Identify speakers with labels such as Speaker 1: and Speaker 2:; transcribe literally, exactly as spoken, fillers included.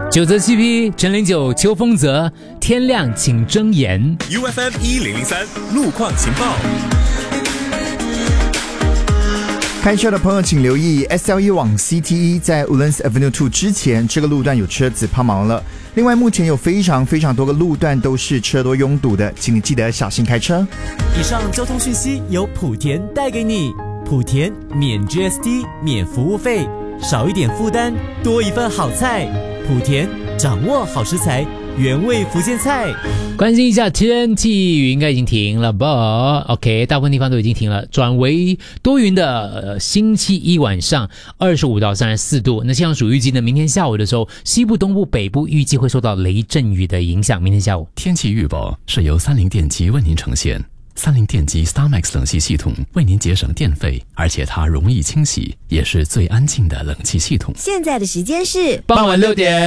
Speaker 1: 九则 C P 陈零九邱风泽，天亮请睁眼。
Speaker 2: U F M 一零零三路况情报。
Speaker 3: 开车的朋友请留意 S L 一 往 C T 一 在 Woodlands Avenue 二之前，这个路段有车子抛锚了。另外，目前有非常非常多个路段都是车多拥堵的，请你记得小心开车。
Speaker 4: 以上交通讯息由莆田带给你，莆田免 G S T 免服务费，少一点负担，多一份好菜。莆田掌握好食材，原味福建菜。
Speaker 1: 关心一下天气，雨应该已经停了吧 ？OK， 大部分地方都已经停了，转为多云的、呃、星期一晚上二十五到三十四度。那气象署预计呢，明天下午的时候，西部、东部、北部预计会受到雷阵雨的影响。明天下午，
Speaker 5: 天气预报是由三菱电机为您呈现。三菱电机 StarMax 冷气系统为您节省电费，而且它容易清洗，也是最安静的冷气系统。
Speaker 6: 现在的时间是
Speaker 1: 傍晚六点。